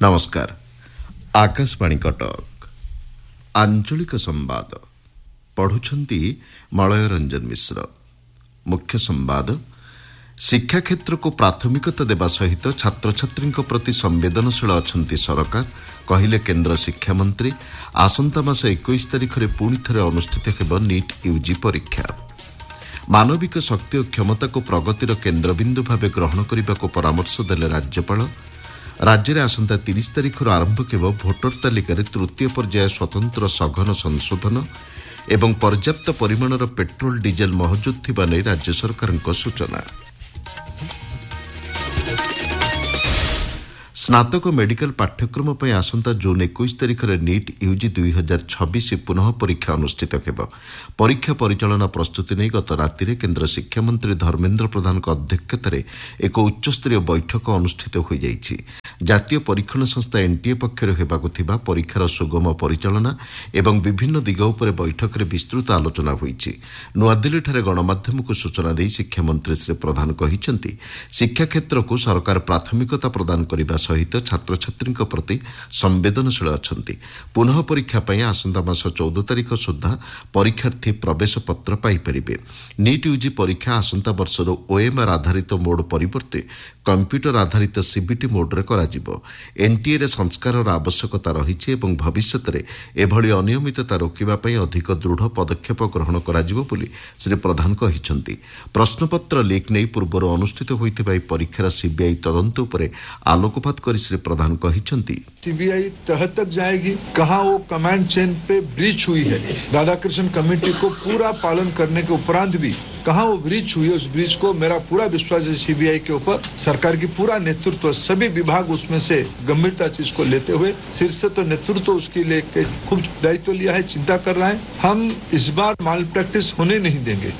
नमस्कार। आकाशवाणी कटक आंचलिक संवाद पढ़ुछंती मलय रंजन मिश्र। मुख्य संवाद शिक्षा क्षेत्र को प्राथमिकता देवा सहित छात्र छात्री प्रति संवेदनशील अछंती सरकार कहिले केंद्र शिक्षा मंत्री। आसंता मास 21 तारिख में पुणी थे अनुष्ठित हेब नीट यूजी परीक्षा। मानविक शक्ति और क्षमता को प्रगतिर केन्द्रबिंदु भाव ग्रहण करने को परामर्श देले राज्यपाल। राज्य में आसंता 30 तारिख आरंभ केव भोटर तालिकार तृतीय पर्याय स्वतंत्र सघन संशोधन एवं पर्याप्त परिमाणर पेट्रोल डीजेल महजूद थिबा नै राज्य सरकार सूचना। स्नातक मेडिकल पाठ्यक्रम पर आसंता जून 21 तारिख में नीट यूजी 2026 पुनः परीक्षा अनुष्ठित हेब। परीक्षा परिचालना प्रस्तुति नहीं गत राति केन्द्र शिक्षा मंत्री धर्मेन्द्र प्रधान अध्यक्षतार एक उच्चस्तरीय बैठक अनुष्ठित हो जाइछि। जातीय परीक्षण संस्था एनटीए पक्षर हेबाकु थिबा परीक्षार सुगम परिचालना एवं विभिन्न दिग उपर बैठक में विस्तृत आलोचना होईछि। नुआदिल्ली गणमाध्यम को सूचना दे शिक्षा मंत्री श्री प्रधान कहिसेंति शिक्षा क्षेत्र को सरकार प्राथमिकता प्रदान करने सहित छात्र छात्री प्रति संवेदनशील अछंती। पुनः परीक्षा पई आसंता मास 14 तारिख सुधा परीक्षार्थी प्रवेश पत्र पाइपरिबे। नीट यूजी परीक्षा आसंता वर्षर ओएमआर आधारित मोड परिवर्ते कंप्यूटर आधारित सीबीटी मोड रे कराजिबो। एनटीए रे संस्कारर आवश्यकता रहिछि एवं भविष्यत रे एभली अनियमितता रोकिबा पई अधिक दृढ़ पदक्षेप ग्रहण कराजिबो बोली श्री प्रधान कहिसेंति। प्रश्नपत्र लीक नै पूर्व अनुष्ठित होइथिबा परीक्षार सीबीआई तदंत उपरे आलोकपात करी श्री प्रधान कहिसेंति सीबीआई तह तक जाएगी कहां वो कमांड चेन पे ब्रीच हुई है। राधाकृष्ण कमेटी को पूरा पालन करने के उपरांत भी कहां वो ब्रीच हुई है, उस ब्रीच को मेरा पूरा विश्वास है सीबीआई के ऊपर। सरकार की पूरा नेतृत्व सभी विभाग उसमें से गंभीरता चीज को लेते हुए शीर्ष तो नेतृत्व उसके लेके खूब दायित्व लिया है, चिंता कर रहा है। हम इस बार माल प्रैक्टिस होने नहीं देंगे।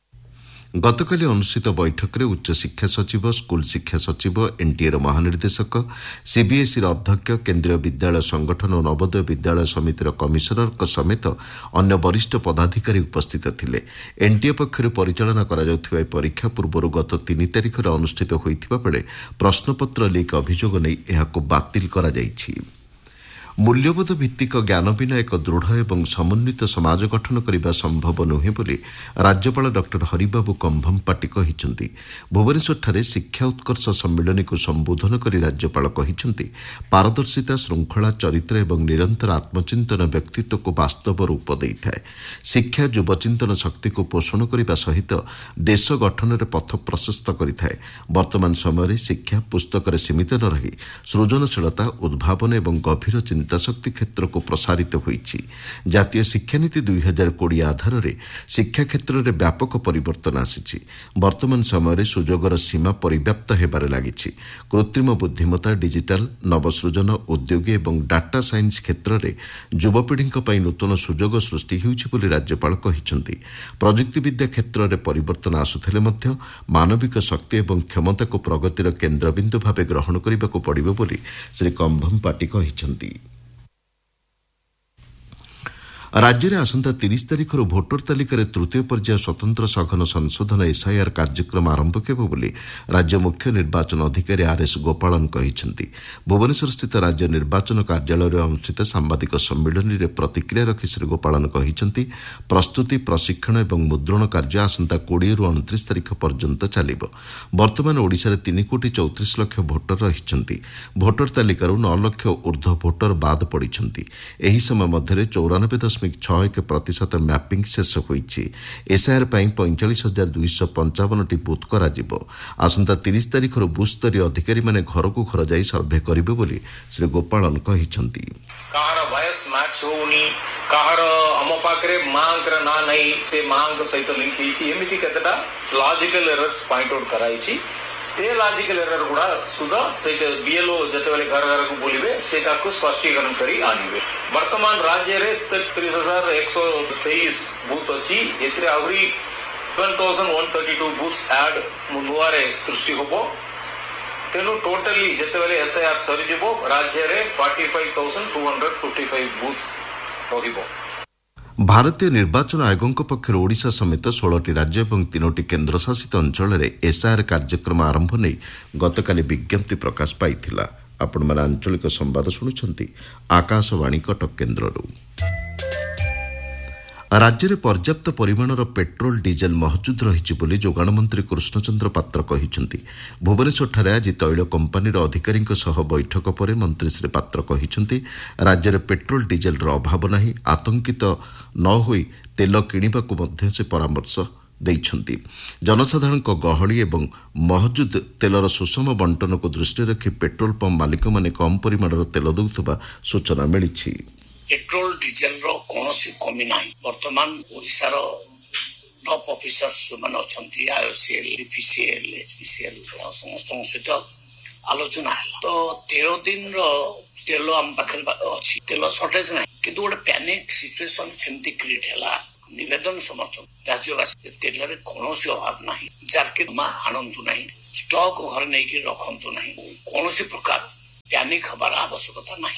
गतकाली अनुष्ठित बैठक में उच्च शिक्षा सचिव, स्कूल शिक्षा सचिव, एनटीएर महानिर्देशक, सीबीएसई अध्यक्ष, केन्द्रीय विद्यालय संगठन और नवोदय विद्यालय समितिर कमिशनर समेत अन्य वरिष्ठ पदाधिकारी उपस्थित थिले। एनटीए पक्षर परिचालना करा परीक्षा पूर्व गत 3 तारिख में अनुष्ठित होइथिबा बेले प्रश्नपत्र लीक अभियोग नहीं एहाको बातिल करा जाइछि। मूल्यबोध भित्तिक ज्ञान बिना एक दृढ़ एवं समन्वित समाज गठन करने संभव नुहे बोली राज्यपाल डॉक्टर हरिबाबू कंभमपाटी कहिसेंति। भुवनेश्वर शिक्षा उत्कर्ष सम्मिलन को संबोधन कर राज्यपाल कहिसेंति पारदर्शिता, श्रृंखला, चरित्र एवं निरंतर आत्मचिंतन व्यक्तित्व को वास्तव रूप देइथाए। शिक्षा युवचिंतन शक्ति को पोषण करने सहित देश गठन में पथ प्रशस्त करिथाए। वर्तमान समय शिक्षा पुस्तक सीमित न रही सृजनशीलता, उद्भावन एवं गभीर शक्ति क्षेत्र को प्रसारित होईछि। जातीय शिक्षानीति 2020 आधार में शिक्षा क्षेत्र में व्यापक परिवर्तन आसीछि। वर्तमान समय सुजोगर सीमा परिव्याप्त हेबारे लागिछि। कृत्रिम बुद्धिमत्ता, डिजिटाल, नवसृजन, उद्योग एवं डाटा साइंस क्षेत्र में युवपीढ़ी पई नूतन सुजोग सृष्टि होईछि बोली राज्यपाल कहिसेंति। प्रजुक्तिविद्या क्षेत्र में परिवर्तन आसुथिले मध्य मानविक शक्ति एवं क्षमता को प्रगतिर केन्द्रबिंदु भाव ग्रहण करने को पड़िबो बोली श्री कंभमपाटी कहिसेंति। राज्य में आसंता 30 तारिख भोटर तालिकार तृतीय पर्याय स्वतंत्र सघन संशोधन एसआईआर कार्यक्रम आरंभ केबो बोली राज्य मुख्य निर्वाचन अधिकारी आरएस गोपालन कहिसेंति। भुवनेश्वर स्थित राज्य निर्वाचन कार्यालय में अनुष्ठित सांबादिक सम्मेलन में प्रतिक्रिया रखी श्री गोपालन कहिसेंति प्रस्तुति, प्रशिक्षण और मुद्रण कार्य आसंता 20 ରୁ 29 तारिख पर्यंत चलिबो। वर्तमान ओडिशा रे 3,34,00,000 भोटर रहिसेंति। भोटर तालिकारु 9 लाख ऊर्ध्व भोटर बाद पड़िसेंति। एही समय मध्य 94.61% मैपिंग शेष होईछि। एसआईआर पई 45,255 बूथ कराजिबो। आसंता 30 तारिख बूथ स्तरीय अधिकारी माने घर को घर जाई सर्वे करिबे बोली श्री गोपालन कहिसेंति। काहर वयस मैच होउनी, काहर हम पाखरे मांगर ना नहीं से मांग सहित लिंक होईछि। एमिति केतटा लॉजिकल एरर्स पॉइंट आउट कराइछि। से लॉजिकल एरर गुड़ा सुधा से बीएलओ जते वाले घर घर को बोलिबे सेटा को स्पष्टीकरण करी आनिबे। वर्तमान राज्य रे 33,123 बूथ अछि। एथिरे आवरी 12,132 बूथ्स ऐड मुनुआरे सृष्टि होबो। तेनु टोटली जते वाले एसआईआर सरी जिवो राज्य रे 45,255 बूथ्स होगिबो। भारतीय निर्वाचन आयोग पक्षर ओडिशा समेत 16टी राज्य और 3टी केन्द्रशासित अंचल में एसआईआर कार्यक्रम आरंभ नहीं गतकाली विज्ञप्ति प्रकाश पाई। ଆପଣମାନେ ଆଞ୍ଚଳିକ ସମ୍ବାଦ ଶୁଣୁଛନ୍ତି ଆକାଶବାଣୀ କଟକ କେନ୍ଦ୍ରରୁ। ରାଜ୍ୟରେ ପର୍ଯ୍ୟାପ୍ତ ପରିମାଣର ପେଟ୍ରୋଲ ଡିଜେଲ ମହଜୁଦ ରହିଛି ବୋଲି ଯୋଗାଣ ମନ୍ତ୍ରୀ କୃଷ୍ଣଚନ୍ଦ୍ର ପାତ୍ର କହିଛନ୍ତି। ଭୁବନେଶ୍ୱରଠାରେ ଆଜି ତୈଳ କମ୍ପାନୀର ଅଧିକାରୀଙ୍କ ସହ ବୈଠକ ପରେ ମନ୍ତ୍ରୀ ଶ୍ରୀ ପାତ୍ର କହିଛନ୍ତି, ରାଜ୍ୟରେ ପେଟ୍ରୋଲ ଡିଜେଲର ଅଭାବ ନାହିଁ। ଆତଙ୍କିତ ନ ହୋଇ ତେଲ କିଣିବାକୁ ମଧ୍ୟ ସେ ପରାମର୍ଶ ଦେଇଛନ୍ତି। ଜନସାଧାରଣଙ୍କ ଗହଳି ଏବଂ ମହଜୁଦ ତେଲର ସୁଷମ ବଣ୍ଟନକୁ ଦୃଷ୍ଟିରେ ରଖି ପେଟ୍ରୋଲ ପମ୍ପ ମାଲିକମାନେ କମ୍ ପରିମାଣର ତେଲ ଦେଉଥିବା ସୂଚନା ମିଳିଛି। पेट्रोल डिजेल रो कोनोसी कमी नाही। वर्तमान ओडिसा रो टॉप ऑफिसर्स माने अछंती आईओसीएल, बीपीसीएल, एचपीसीएल समस्त सहित आलोचना है। तो 13 दिन रो तेल हम पाखर अछि, तेल शॉर्टेज नाही, किंतु गोटे पैनिक सिचुएशन केमती क्रिएट हैला। निवेदन समस्त राज्यवासी तेल रे कोनोसी अभाव नाही, जारके मा आनंद नाही, स्टॉक घर नै कि रखंतु नाही, कोनोसी प्रकार पैनिक हबार आवश्यकता नाही।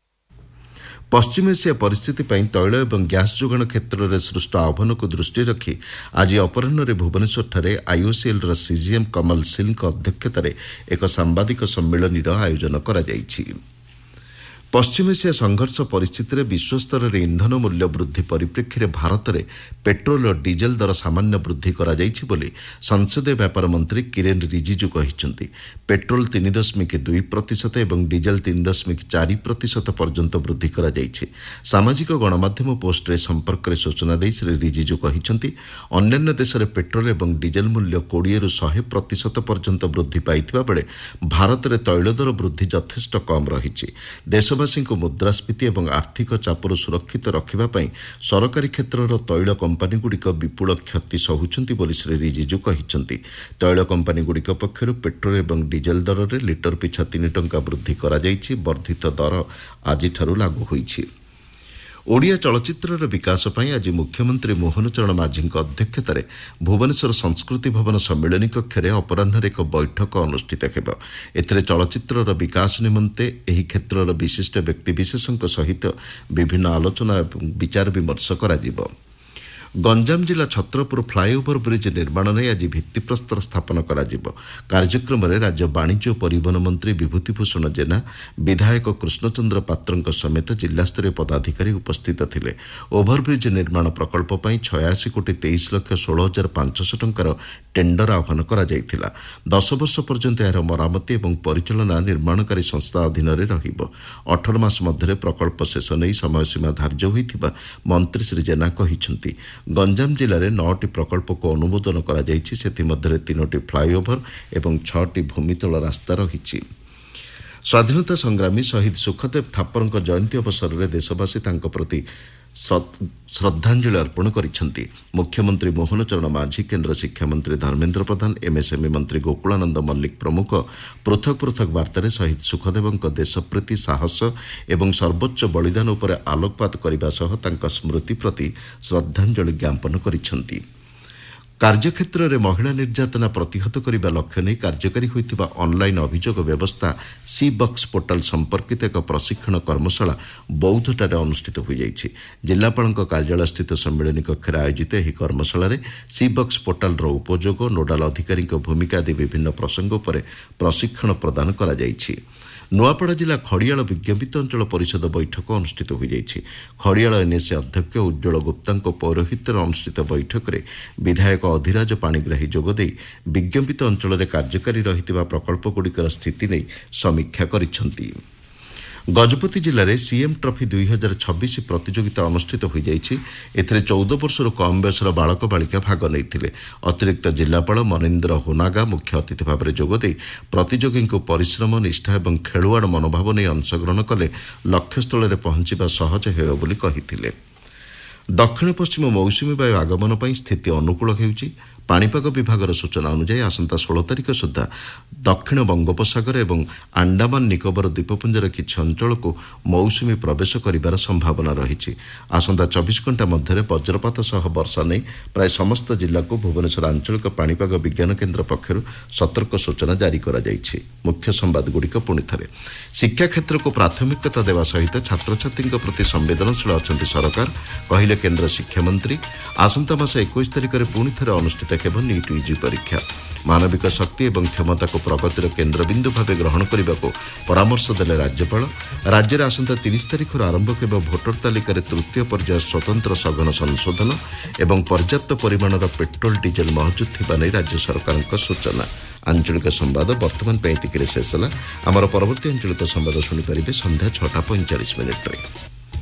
पश्चिम एशिया परिस्थिति पर तैल और ग्यास जोगाण क्षेत्र में सृष्ट आह्वान को दृष्टि रखी आज अपराह्न भुवनेश्वर आईओसीएल सीजीएम कमल सिल अध्यक्षतार एक सांबादिक सम्मेलन आयोजन करा जायछि। पश्चिम एशिया संघर्ष परिस्थिति में विश्वस्तर में इंधन मूल्य वृद्धि परिप्रेक्षी में भारत में पेट्रोल और डीजेल दर सामान्य वृद्धि करा जायछि बोली संसदीय व्यापार मंत्री किरेन रिजिजू कहिसेंति। पेट्रोल 3.2% और डीजेल 3.4% पर्यंत वृद्धि करा जायछि। सामाजिक गणमाध्यम पोस्ट रे संपर्क में सूचना दे श्री रिजिजू कहिसेंति, अन्य देश में पेट्रोल और डीजेल मूल्य 20 ରୁ 100% पर्यंत वृद्धि पाइथिबा बेले भारत में तैल दर वृद्धि यथेष्ट कम रहिछि। देशवासी को मुद्रास्फीति और आर्थिक चापरू सुरक्षित रखिबापई सरकारी क्षेत्रर तैल कंपानीगुड़िक विपुल क्षति सहुचंती बोली श्री रिजिजू कहिसेंति। तैल कंपानीगुड़िक पक्षरु पेट्रोल और डीजेल दर में लिटर पिछा 3 टंका वृद्धि करा जायछि। वर्धित दर आजिठारु लागू होईछि। ओडिया चलचित्रर विकास पर आज मुख्यमंत्री मोहन चरण माझी अध्यक्षतार भुवनेश्वर संस्कृति भवन सम्मेलनी कक्ष अपराह्न एक बैठक अनुष्ठित हेब। एथिरे चलचित्रर विकास निमंते एही क्षेत्रर विशिष्ट व्यक्तिविशेषों सहित विभिन्न आलोचना और विचार विमर्श करा जिवो। गंजाम जिला छत्रपुर फ्लाईओवर ब्रिज निर्माण नहीं आज भित्तिप्रस्तर स्थापन करा जिवो। कार्यक्रम में राज्य वाणिज्य और परिवहन मंत्री विभूतिभूषण जेना, विधायक कृष्णचंद्र पात्र समेत जिलास्तरीय पदाधिकारी उपस्थित थिले। ओभरब्रिज निर्माण प्रकल्प पर 86,23,16,500 टंकार टेंडर आह्वान करा जायथिला। 10 वर्ष पर्यंत यार मरामती और परिचालना निर्माणकारी संस्था अधीन में रहिबो। 18 मास मध्य प्रकल्प शेष नहीं समयसीमा धार्य होइथिबा मंत्री श्री जेना कहिसेंति। गंजाम जिले में 9टी प्रकल्प को अनुमोदन करा जायछि, सेथि मध्य 3टी फ्लाईओवर और 6टी भूमितल रास्ता रही। स्वाधीनता संग्रामी शहीद सुखदेव थापर जयंती अवसर में देशवासी तांको प्रति श्रद्धांजलि अर्पण करिसेंति। मुख्यमंत्री मोहन चरण माझी, केन्द्र शिक्षा मंत्री धर्मेन्द्र प्रधान, एमएसएमई मंत्री गोकुलानंद मल्लिक प्रमुख पृथक पृथक वार्तार शहीद सुखदेवଙ୍କ देशप्रीति, साहस और सर्वोच्च बलिदान उपर आलोकपात करने सह तांका स्मृति प्रति श्रद्धांजलि ज्ञापन करिसेंति। कार्यक्षेत्र में महिला निर्यातना प्रतिहत करने लक्ष्य नहीं कार्यकारी होइतिबा ऑनलाइन अभियोग व्यवस्था सी बक्स पोर्टाल संपर्कित एक प्रशिक्षण कर्मशाला बौद्धटारे अनुष्ठित हो जाइछि। जिलापाल कार्यालय स्थित सम्मेलनी कक्ष आयोजित यह कर्मशाला सी बक्स पोर्टाल उपयोग, नोडाल अधिकारी भूमिका आदि विभिन्न प्रसंग पर प्रशिक्षण प्रदान करा जाइछि। नुआपड़ा जिला खड़ियाल विज्ञापित अंचल परिषद बैठक अनुष्ठित हो जाइछि। खड़ियाल एनएसए अध्यक्ष उज्ज्वल गुप्ता पौरोहित्य अनुष्ठित बैठक में विधायक अधिराज पाणिग्राही जोगदे विज्ञापित अंचल में कार्यकारी रही प्रकल्पगुड़िकर स्थिति नहीं समीक्षा करिसेंति। गजपति जिले में सीएम ट्रॉफी 2026 प्रतियोगिता अनुष्ठित हो जाइछि। एथिरे 14 वर्षर कम बयसर बालक बालिका भाग नहीं। अतिरिक्त जिलापाल मनेन्द्र होनागा मुख्य अतिथि भाव में जोगदे प्रतियोगी परिश्रम, निष्ठा और खेलुआड़ मनोभाव नहीं अंशग्रहण कले लक्ष्यस्थल में पहुंचवा सहज हो बोली कहिथिले। दक्षिण पश्चिम मौसुमी वायु आगमन पर स्थिति अनुकूल होउछि। पाणीपाग विभाग सूचना अनुसार आसंता 16 तारिख सुधा दक्षिण बंगोपसागर और अंडमान निकोबर द्वीपपुंजर किछि अंचल को मौसुमी प्रवेश करिबार संभावना रही। आसंता 24 घंटा मध्य वज्रपात सह वर्षा नहीं प्राय समस्त जिला को भुवनेश्वर आंचलिक पाणीपाग विज्ञान केन्द्र पक्षर सतर्क सूचना जारी करा जायछि। मुख्य संवाद गुड़िक पुणी थे शिक्षा क्षेत्र को प्राथमिकता देवा सहित छात्र छात्री प्रति संवेदनशील अच्छा सरकार कहले केन्द्र शिक्षा मंत्री। आसंता मास 21 तारिख में पुणी थे अनुष्ठित हेब नीट यूजी परीक्षा। ମାନବିକ ଶକ୍ତି ଏବଂ କ୍ଷମତାକୁ ପ୍ରଗତିର କେନ୍ଦ୍ରବିନ୍ଦୁ ଭାବେ ଗ୍ରହଣ କରିବାକୁ ପରାମର୍ଶ ଦେଲେ ରାଜ୍ୟପାଳ। ରାଜ୍ୟରେ ଆସନ୍ତା 30 ତାରିଖରୁ ଆରମ୍ଭ ହେବ ଭୋଟର ତାଲିକାରେ ତୃତୀୟ ପର୍ଯ୍ୟାୟ ସ୍ୱତନ୍ତ୍ର ସଘନ ସଂଶୋଧନ ଏବଂ ପର୍ଯ୍ୟାପ୍ତ ପରିମାଣର ପେଟ୍ରୋଲ ଡିଜେଲ ମହଜୁଦ ଥିବା ନେଇ ରାଜ୍ୟ ସରକାରଙ୍କ ସୂଚନା। ଆଞ୍ଚଳିକ ସମ୍ବାଦ ବର୍ତ୍ତମାନ ପାଇଁ ଏତିକିରେ ଶେଷ ହେଲା। ଆମର ପରବର୍ତ୍ତୀ ଆଞ୍ଚଳିକ ସମ୍ବାଦ ଶୁଣିପାରିବେ ସନ୍ଧ୍ୟା 6:45 ମିନିଟ୍ରେ।